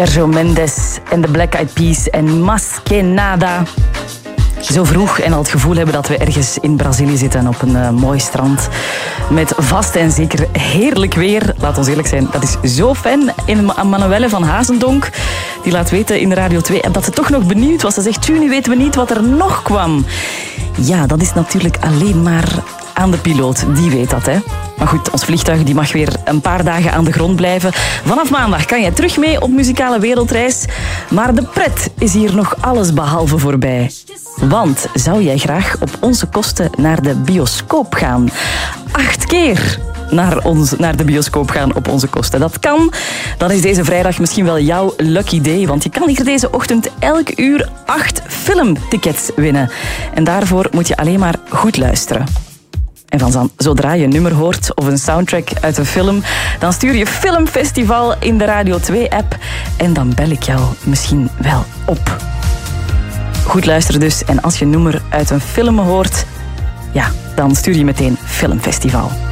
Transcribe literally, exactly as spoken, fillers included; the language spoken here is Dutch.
Sergio Mendes en de Black Eyed Peas en Mas Que Nada. Zo vroeg en al het gevoel hebben dat we ergens in Brazilië zitten op een uh, mooi strand. Met vast en zeker heerlijk weer. Laat ons eerlijk zijn, dat is zo fijn. En Manuelle van Hazendonk, die laat weten in de Radio twee dat ze toch nog benieuwd was. Ze zegt, nu weten we niet wat er nog kwam. Ja, dat is natuurlijk alleen maar aan de piloot. Die weet dat, hè. Maar goed, ons vliegtuig die mag weer een paar dagen aan de grond blijven. Vanaf maandag kan jij terug mee op muzikale wereldreis. Maar de pret is hier nog alles behalve voorbij. Want zou jij graag op onze kosten naar de bioscoop gaan? Acht keer naar, ons, naar de bioscoop gaan op onze kosten. Dat kan. Dan is deze vrijdag misschien wel jouw lucky day. Want je kan hier deze ochtend elk uur acht filmtickets winnen. En daarvoor moet je alleen maar goed luisteren. En van zodra je een nummer hoort of een soundtrack uit een film, dan stuur je Filmfestival in de Radio twee-app en dan bel ik jou misschien wel op. Goed luisteren dus. En als je een nummer uit een film hoort, ja, dan stuur je meteen Filmfestival.